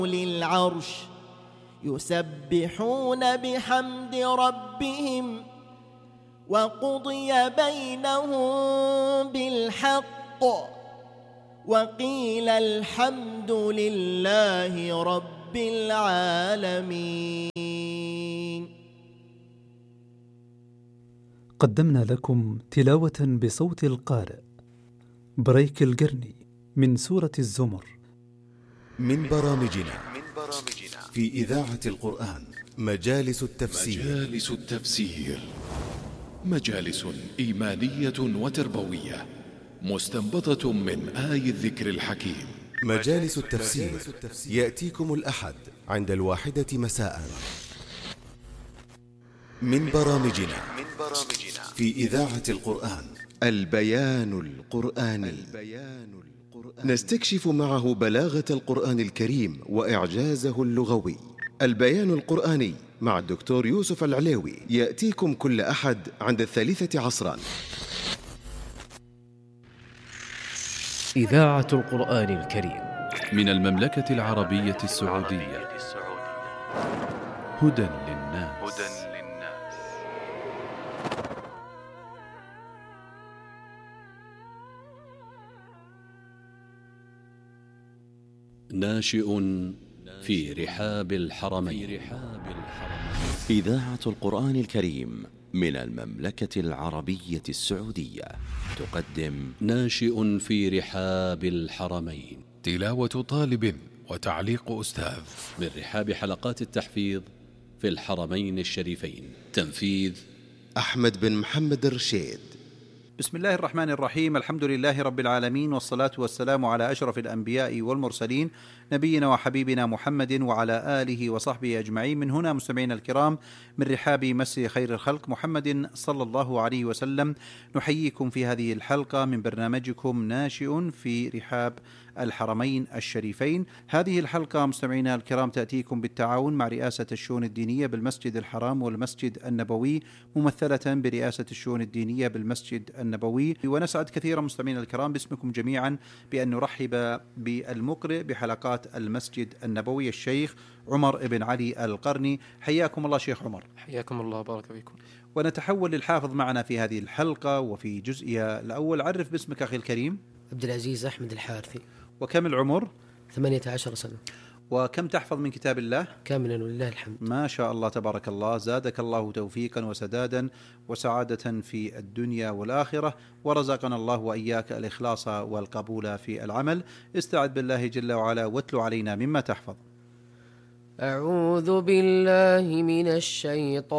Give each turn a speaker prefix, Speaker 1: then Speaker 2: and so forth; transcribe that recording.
Speaker 1: للعرش يسبحون بحمد ربهم وقضي بينهم بالحق وقيل الحمد لله رب العالمين.
Speaker 2: قدمنا لكم تلاوة بصوت القارئ بريك القرني من سورة الزمر.
Speaker 3: من برامجنا في إذاعة القرآن مجالس التفسير
Speaker 4: مجالس إيمانية وتربوية مستنبطة من آي الذكر الحكيم.
Speaker 3: مجالس التفسير يأتيكم الأحد عند 1 مساء. من برامجنا في إذاعة القرآن البيان القرآني، نستكشف معه بلاغة القرآن الكريم وإعجازه اللغوي. البيان القرآني مع الدكتور يوسف العليوي يأتيكم كل أحد عند 3 عصرا.
Speaker 5: إذاعة القرآن الكريم
Speaker 4: من المملكة العربية السعودية. هدى للناس. ناشئ في رحاب الحرمين.
Speaker 6: إذاعة القرآن الكريم من المملكة العربية السعودية تقدم
Speaker 4: ناشئ في رحاب الحرمين، تلاوة طالب وتعليق أستاذ من رحاب حلقات التحفيظ في الحرمين الشريفين. تنفيذ
Speaker 3: أحمد بن محمد الرشيد.
Speaker 7: بسم الله الرحمن الرحيم. الحمد لله رب العالمين، والصلاة والسلام على أشرف الأنبياء والمرسلين، نبينا وحبيبنا محمد وعلى آله وصحبه أجمعين. من هنا مستمعين الكرام من رحاب مسجد خير الخلق محمد صلى الله عليه وسلم، نحييكم في هذه الحلقة من برنامجكم ناشئ في رحاب الحرمين الشريفين. هذه الحلقة مستمعينا الكرام تأتيكم بالتعاون مع رئاسة الشؤون الدينية بالمسجد الحرام والمسجد النبوي، ممثلة برئاسة الشؤون الدينية بالمسجد النبوي. ونسعد كثيرا مستمعينا الكرام باسمكم جميعا بأن نرحب بالمقرئ بحلقات المسجد النبوي الشيخ عمر بن علي القرني. حياكم الله شيخ عمر.
Speaker 8: حياكم الله، بارك فيكم.
Speaker 7: ونتحول للحافظ معنا في هذه الحلقة وفي جزئها الأول. عرف باسمك أخي الكريم.
Speaker 8: عبد العزيز أحمد الحارثي.
Speaker 7: وكم العمر؟
Speaker 8: 18 سنة.
Speaker 7: وكم تحفظ من كتاب الله؟
Speaker 8: كاملا ولله الحمد.
Speaker 7: ما شاء الله تبارك الله، زادك الله توفيقا وسدادا وسعادة في الدنيا والآخرة، ورزقنا الله وإياك الإخلاص والقبول في العمل. استعد بالله جل وعلا واتلو علينا مما تحفظ.
Speaker 8: أعوذ بالله من الشيطان